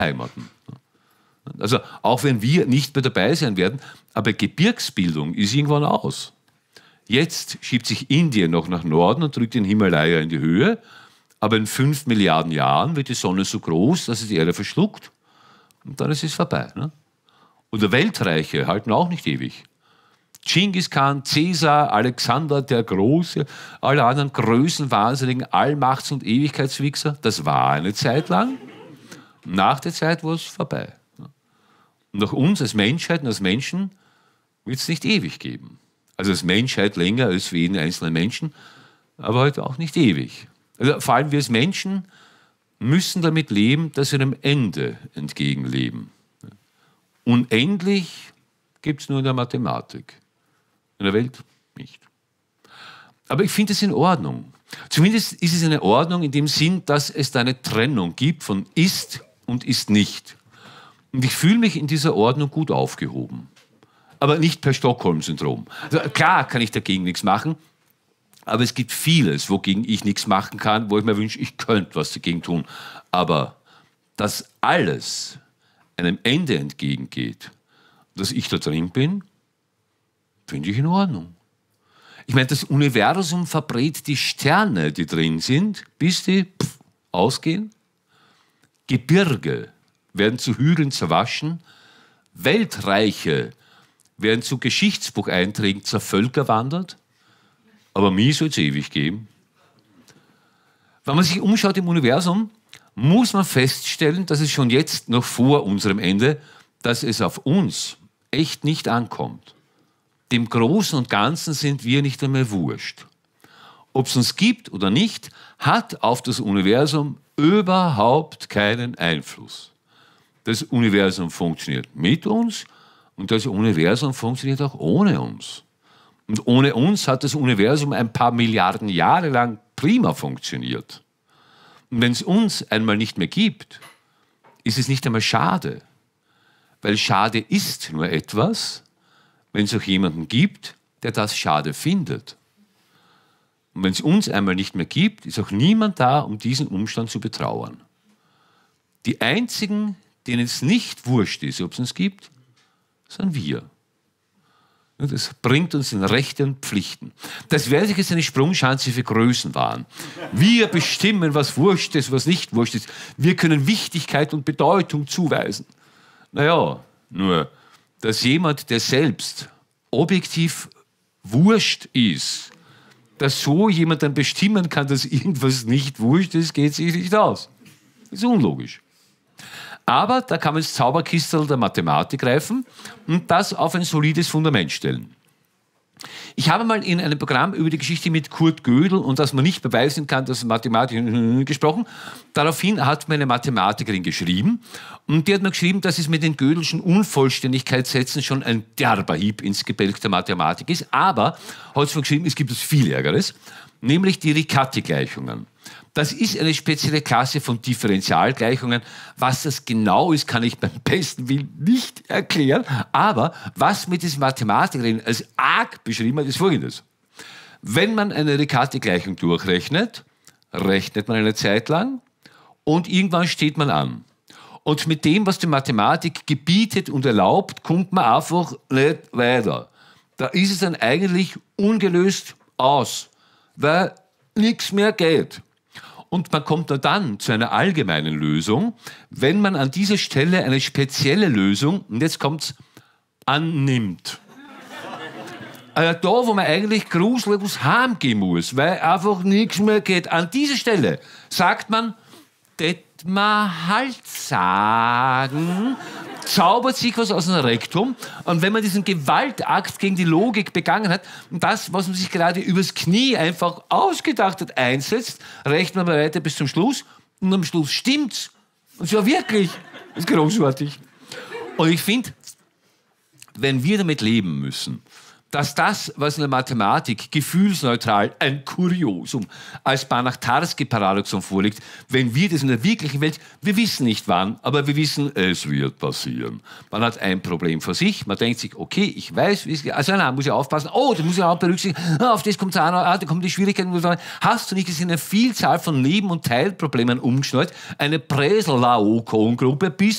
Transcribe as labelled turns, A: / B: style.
A: beheimaten. Also auch wenn wir nicht mehr dabei sein werden, aber Gebirgsbildung ist irgendwann aus. Jetzt schiebt sich Indien noch nach Norden und drückt den Himalaya in die Höhe, aber in 5 Milliarden Jahren wird die Sonne so groß, dass sie die Erde verschluckt und dann ist es vorbei. Ne? Oder Weltreiche halten auch nicht ewig. Genghis Khan, Caesar, Alexander der Große, alle anderen größenwahnsinnigen Allmachts- und Ewigkeitswichser, das war eine Zeit lang. Nach der Zeit war es vorbei. Und nach uns als Menschheit und als Menschen wird es nicht ewig geben. Also als Menschheit länger als für jeden einzelnen Menschen, aber halt auch nicht ewig. Also vor allem wir als Menschen müssen damit leben, dass wir einem Ende entgegenleben. Unendlich gibt es nur in der Mathematik. In der Welt nicht. Aber ich finde es in Ordnung. Zumindest ist es eine Ordnung in dem Sinn, dass es da eine Trennung gibt von ist und ist nicht. Und ich fühle mich in dieser Ordnung gut aufgehoben. Aber nicht per Stockholm-Syndrom. Also klar kann ich dagegen nichts machen, aber es gibt vieles, wogegen ich nichts machen kann, wo ich mir wünsche, ich könnte was dagegen tun. Aber dass alles einem Ende entgegengeht, dass ich da drin bin, finde ich in Ordnung. Ich meine, das Universum verbrät die Sterne, die drin sind, bis die ausgehen. Gebirge werden zu Hügeln zerwaschen. Weltreiche werden zu Geschichtsbucheinträgen zervölkerwandert. Aber mir soll es ewig geben. Wenn man sich umschaut im Universum, muss man feststellen, dass es schon jetzt, noch vor unserem Ende, dass es auf uns echt nicht ankommt. Dem Großen und Ganzen sind wir nicht einmal wurscht. Ob es uns gibt oder nicht, hat auf das Universum überhaupt keinen Einfluss. Das Universum funktioniert mit uns und das Universum funktioniert auch ohne uns. Und ohne uns hat das Universum ein paar Milliarden Jahre lang prima funktioniert. Und wenn es uns einmal nicht mehr gibt, ist es nicht einmal schade. Weil schade ist nur etwas, wenn es auch jemanden gibt, der das schade findet. Und wenn es uns einmal nicht mehr gibt, ist auch niemand da, um diesen Umstand zu betrauern. Die einzigen, denen es nicht wurscht ist, ob es uns gibt, sind wir. Und das bringt uns in Rechte und Pflichten. Das wäre sich jetzt eine Sprungschanze für Größenwahn. Wir bestimmen, was wurscht ist, was nicht wurscht ist. Wir können Wichtigkeit und Bedeutung zuweisen. Naja, nur, dass jemand, der selbst objektiv wurscht ist, dass so jemand dann bestimmen kann, dass irgendwas nicht wurscht ist, geht sich nicht aus. Das ist unlogisch. Aber da kann man ins Zauberkistel der Mathematik greifen und das auf ein solides Fundament stellen. Ich habe mal in einem Programm über die Geschichte mit Kurt Gödel und dass man nicht beweisen kann, dass Mathematik gesprochen. Daraufhin hat mir eine Mathematikerin geschrieben und die hat mir geschrieben, dass es mit den Gödelschen Unvollständigkeitssätzen schon ein derber Hieb ins Gebälk der Mathematik ist. Aber hat sie mir geschrieben, es gibt etwas viel Ärgeres, nämlich die Riccati-Gleichungen. Das ist eine spezielle Klasse von Differentialgleichungen. Was das genau ist, kann ich beim besten Willen nicht erklären. Aber was mit dieser Mathematikerin als arg beschrieben hat, ist Folgendes. Wenn man eine Riccati-Gleichung durchrechnet, rechnet man eine Zeit lang und irgendwann steht man an. Und mit dem, was die Mathematik gebietet und erlaubt, kommt man einfach nicht weiter. Da ist es dann eigentlich ungelöst aus, weil nichts mehr geht. Und man kommt dann zu einer allgemeinen Lösung, wenn man an dieser Stelle eine spezielle Lösung, und jetzt kommt's, annimmt. Also da, wo man eigentlich gruselig was heimgehen muss, weil einfach nichts mehr geht. An dieser Stelle sagt man, das man halt sagen, zaubert sich was aus dem Rektum. Und wenn man diesen Gewaltakt gegen die Logik begangen hat, und das, was man sich gerade übers Knie einfach ausgedacht hat, einsetzt, rechnet man weiter bis zum Schluss. Und am Schluss stimmt's. Und zwar wirklich. Das ist großartig. Und ich finde, wenn wir damit leben müssen, dass das, was in der Mathematik gefühlsneutral ein Kuriosum als Banach-Tarski-Paradoxon vorliegt, wenn wir das in der wirklichen Welt, wir wissen nicht wann, aber wir wissen, es wird passieren. Man hat ein Problem vor sich, man denkt sich, okay, ich weiß, wie es geht, also nein, muss ich aufpassen, oh, das muss ich auch berücksichtigen, auf das kommt es an, da kommen die Schwierigkeiten. Hast du nicht gesehen, eine Vielzahl von Neben- und Teilproblemen umgeschnallt, eine Bresel-Laocoon-Gruppe bis